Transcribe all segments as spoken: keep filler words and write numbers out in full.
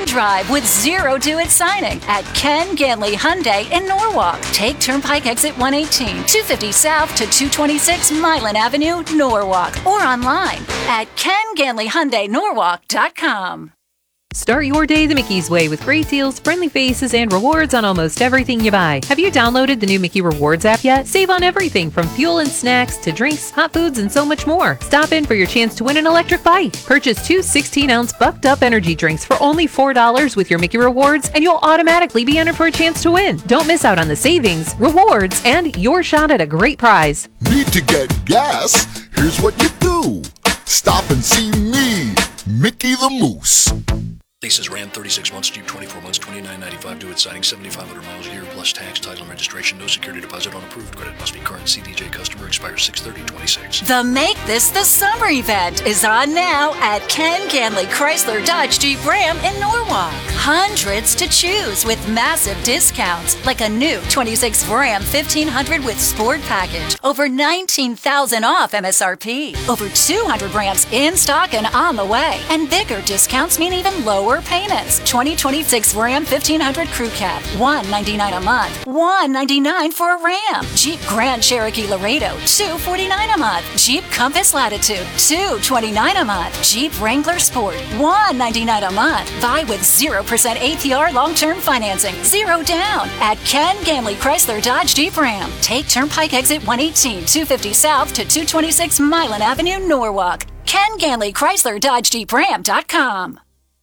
and drive with zero do-it signing at Ken Ganley Hyundai in Norwalk. Take Turnpike Exit one eighteen, two fifty South to two twenty-six Milan Avenue, Norwalk, or online at ken ganley hyundai norwalk dot com. Start your day the Mickey's way with great deals, friendly faces, and rewards on almost everything you buy. Have you downloaded the new Mickey Rewards app yet? Save on everything from fuel and snacks to drinks, hot foods, and so much more. Stop in for your chance to win an electric bike. Purchase two sixteen-ounce Bucked Up energy drinks for only four dollars with your Mickey Rewards, and you'll automatically be entered for a chance to win. Don't miss out on the savings, rewards, and your shot at a great prize. Need to get gas? Here's what you do. Stop and see me, Mickey the Moose. Leases Ram thirty-six months, Jeep twenty-four months, twenty-nine ninety-five due at signing, seventy-five hundred miles a year plus tax, title, and registration. No security deposit on approved credit. Must be current. C D J customer. Expires six thirty twenty-six. The Make This the Summer event is on now at Ken Ganley Chrysler Dodge Jeep Ram in Norwalk. Hundreds to choose with massive discounts, like a new twenty-six Ram fifteen hundred with Sport Package. Over nineteen thousand off M S R P. Over two hundred Rams in stock and on the way. And bigger discounts mean even lower payments. twenty twenty-six Ram fifteen hundred Crew Cab, one ninety-nine a month, one ninety-nine for a Ram. Jeep Grand Cherokee Laredo, two forty-nine a month. Jeep Compass Latitude, two twenty-nine a month. Jeep Wrangler Sport, one ninety-nine a month. Buy with zero percent A P R long-term financing, zero down at Ken Ganley Chrysler Dodge Jeep Ram. Take Turnpike Exit one eighteen, two fifty South to two twenty-six Milan Avenue, Norwalk. Ken Ganley Chrysler Dodge Jeep Ram dot com.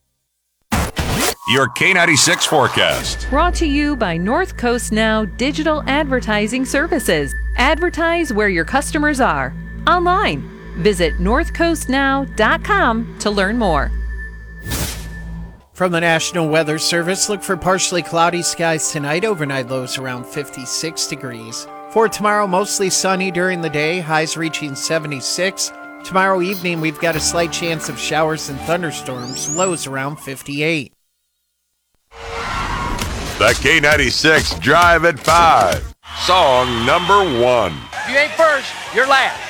Your K ninety-six forecast. Brought to you by North Coast Now Digital Advertising Services. Advertise where your customers are. Online. Visit north coast now dot com to learn more. From the National Weather Service, look for partially cloudy skies tonight. Overnight lows around fifty-six degrees. For tomorrow, mostly sunny during the day, highs reaching seventy-six. Tomorrow evening, we've got a slight chance of showers and thunderstorms, lows around fifty-eight. The K ninety-six Drive at five. Song number one. If you ain't first, you're last.